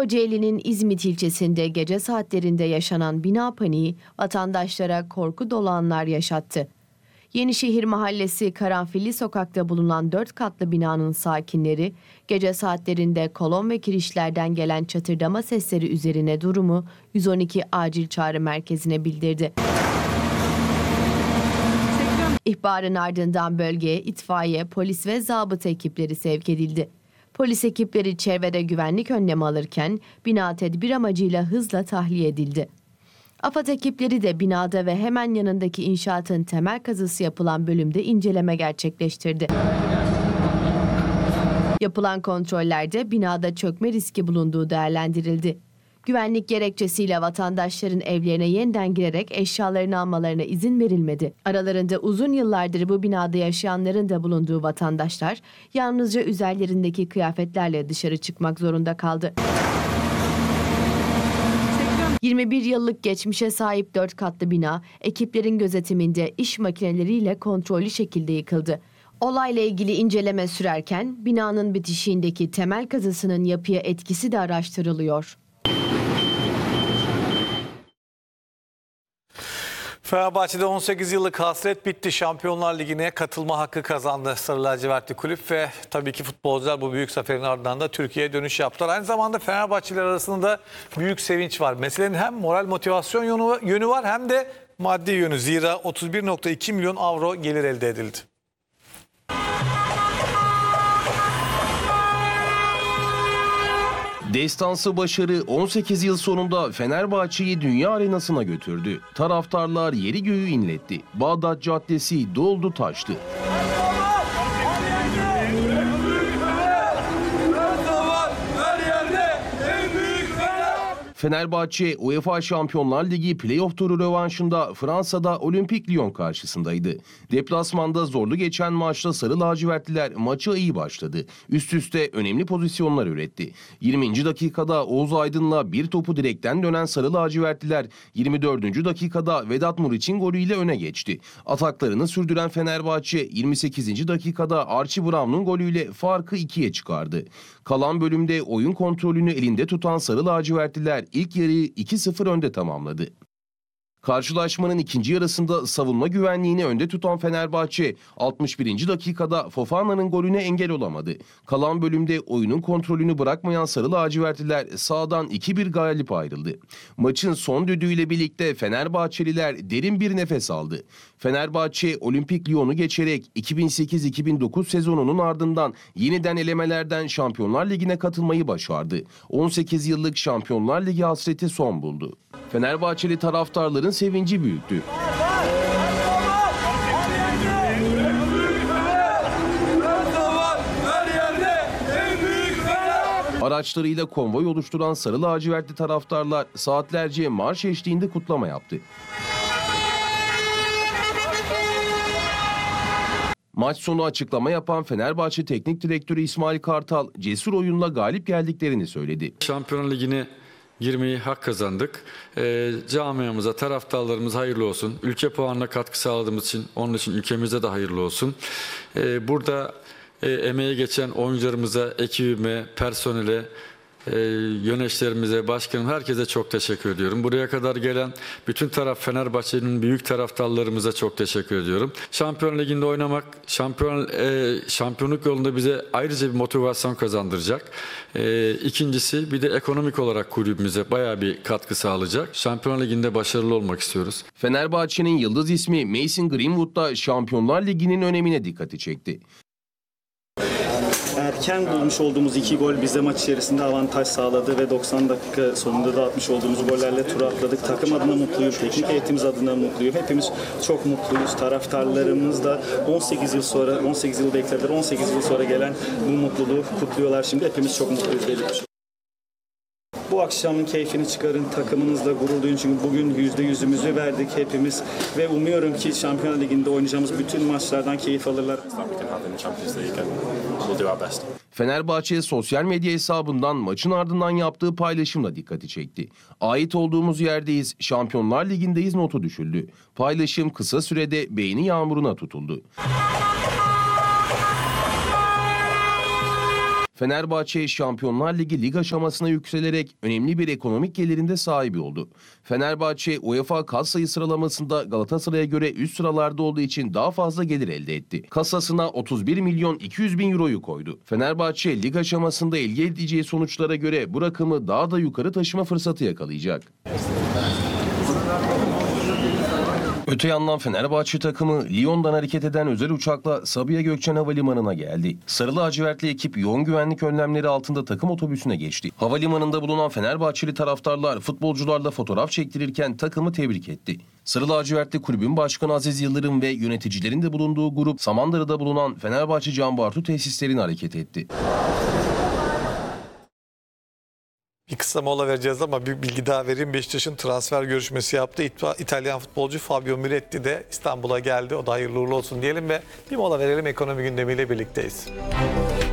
Kocaeli'nin İzmit ilçesinde gece saatlerinde yaşanan bina paniği vatandaşlara korku dolu anlar yaşattı. Yenişehir Mahallesi Karanfilli Sokak'ta bulunan 4 katlı binanın sakinleri gece saatlerinde kolon ve kirişlerden gelen çatırdama sesleri üzerine durumu 112 acil çağrı merkezine bildirdi. İhbarın ardından bölgeye itfaiye, polis ve zabıta ekipleri sevk edildi. Polis ekipleri çevrede güvenlik önlemi alırken bina tedbir amacıyla hızla tahliye edildi. AFAD ekipleri de binada ve hemen yanındaki inşaatın temel kazısı yapılan bölümde inceleme gerçekleştirdi. Yapılan kontrollerde binada çökme riski bulunduğu değerlendirildi. Güvenlik gerekçesiyle vatandaşların evlerine yeniden girerek eşyalarını almalarına izin verilmedi. Aralarında uzun yıllardır bu binada yaşayanların da bulunduğu vatandaşlar yalnızca üzerlerindeki kıyafetlerle dışarı çıkmak zorunda kaldı. 21 yıllık geçmişe sahip 4 katlı bina ekiplerin gözetiminde iş makineleriyle kontrollü şekilde yıkıldı. Olayla ilgili inceleme sürerken binanın bitişiğindeki temel kazısının yapıya etkisi de araştırılıyor. Fenerbahçe'de 18 yıllık hasret bitti. Şampiyonlar Ligi'ne katılma hakkı kazandı Sarı Lacivertli kulüp ve tabii ki futbolcular bu büyük zaferin ardından da Türkiye'ye dönüş yaptılar. Aynı zamanda Fenerbahçeliler arasında büyük sevinç var. Meselenin hem moral motivasyon yönü var hem de maddi yönü. Zira 31,2 milyon avro gelir elde edildi. Destansı başarı 18 yıl sonunda Fenerbahçe'yi dünya arenasına götürdü. Taraftarlar yeri göğü inletti. Bağdat Caddesi doldu taştı. Fenerbahçe UEFA Şampiyonlar Ligi Playoff turu rövanşında Fransa'da Olimpik Lyon karşısındaydı. Deplasmanda zorlu geçen maçta Sarı Lacivertliler maça iyi başladı. Üst üste önemli pozisyonlar üretti. 20. dakikada Oğuz Aydın'la bir topu direkten dönen Sarı Lacivertliler 24. dakikada Vedat Muriç'in golüyle öne geçti. Ataklarını sürdüren Fenerbahçe 28. dakikada Archie Brown'un golüyle farkı 2'ye çıkardı. Kalan bölümde oyun kontrolünü elinde tutan Sarı Lacivertliler ilk yarıyı 2-0 önde tamamladı. Karşılaşmanın ikinci yarısında savunma güvenliğini önde tutan Fenerbahçe 61. dakikada Fofana'nın golüne engel olamadı. Kalan bölümde oyunun kontrolünü bırakmayan Sarı Lacivertliler sahadan 2-1 galip ayrıldı. Maçın son düdüğüyle birlikte Fenerbahçeliler derin bir nefes aldı. Fenerbahçe Olimpik Lyon'u geçerek 2008-2009 sezonunun ardından yeniden elemelerden Şampiyonlar Ligi'ne katılmayı başardı. 18 yıllık Şampiyonlar Ligi hasreti son buldu. Fenerbahçeli taraftarların sevinci büyüktü. Araçlarıyla konvoy oluşturan Sarı Lacivertli taraftarlar saatlerce marş eşliğinde kutlama yaptı. Maç sonu açıklama yapan Fenerbahçe Teknik Direktörü İsmail Kartal, cesur oyunla galip geldiklerini söyledi. Şampiyonlar Ligi'ne girmeyi hak kazandık. Camiamıza, taraftarlarımıza hayırlı olsun. Ülke puanına katkı sağladığımız için, onun için ülkemize de hayırlı olsun. Burada emeği geçen oyuncularımıza, ekibime, personele, yöneticilerimize, başkanım, herkese çok teşekkür ediyorum. Buraya kadar gelen bütün Fenerbahçe'nin büyük taraftarlarımıza çok teşekkür ediyorum. Şampiyon Ligi'nde oynamak, şampiyonluk yolunda bize ayrıca bir motivasyon kazandıracak. İkincisi bir de ekonomik olarak kulübümüze bayağı bir katkı sağlayacak. Şampiyon Ligi'nde başarılı olmak istiyoruz. Fenerbahçe'nin yıldız ismi Mason Greenwood da Şampiyonlar Ligi'nin önemine dikkati çekti. Erken bulmuş olduğumuz 2 gol bize maç içerisinde avantaj sağladı ve 90 dakika sonunda da atmış olduğumuz gollerle tura atladık. Takım adına mutluyum, teknik heyetimiz adına mutluyum. Hepimiz çok mutluyuz. Taraftarlarımız da 18 yıl beklediler. 18 yıl sonra gelen bu mutluluğu kutluyorlar şimdi. Hepimiz çok mutluyuz belirtiyoruz. Bu akşamın keyfini çıkarın, takımınızla gurur duyun çünkü bugün %100'ümüzü verdik hepimiz ve umuyorum ki Şampiyonlar Ligi'nde oynayacağımız bütün maçlardan keyif alırlar. Fenerbahçe sosyal medya hesabından maçın ardından yaptığı paylaşımla dikkati çekti. Ait olduğumuz yerdeyiz, Şampiyonlar Ligi'ndeyiz notu düşüldü. Paylaşım kısa sürede beğeni yağmuruna tutuldu. Fenerbahçe Şampiyonlar Ligi lig aşamasına yükselerek önemli bir ekonomik gelirinde sahibi oldu. Fenerbahçe UEFA katsayı sıralamasında Galatasaray'a göre üst sıralarda olduğu için daha fazla gelir elde etti. Kasasına 31 milyon 200 bin euroyu koydu. Fenerbahçe lig aşamasında elde edeceği sonuçlara göre bu rakamı daha da yukarı taşıma fırsatı yakalayacak. Öte yandan Fenerbahçe takımı Lyon'dan hareket eden özel uçakla Sabiha Gökçen Havalimanı'na geldi. Sarı lacivertli ekip yoğun güvenlik önlemleri altında takım otobüsüne geçti. Havalimanında bulunan Fenerbahçeli taraftarlar futbolcularla fotoğraf çektirirken takımı tebrik etti. Sarı lacivertli kulübün başkanı Aziz Yıldırım ve yöneticilerin de bulunduğu grup Samandıra'da bulunan Fenerbahçe Can Bartu tesislerine hareket etti. Bir kısa mola vereceğiz ama bir bilgi daha vereyim. Beşiktaş'ın transfer görüşmesi yaptı. İtalyan futbolcu Fabio Miretti de İstanbul'a geldi. O da hayırlı uğurlu olsun diyelim ve bir mola verelim, ekonomi gündemiyle birlikteyiz.